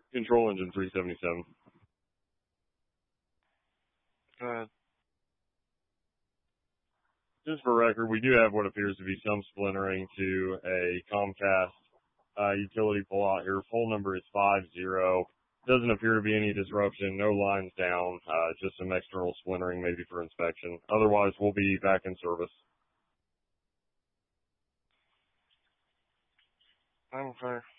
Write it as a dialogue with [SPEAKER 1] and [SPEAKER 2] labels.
[SPEAKER 1] Control engine 377.
[SPEAKER 2] Go ahead.
[SPEAKER 1] Just for record, we do have what appears to be some splintering to a Comcast utility pullout here. Full number is 50. Doesn't appear to be any disruption, no lines down, just some external splintering maybe for inspection. Otherwise, we'll be back in service.
[SPEAKER 2] I'm fair.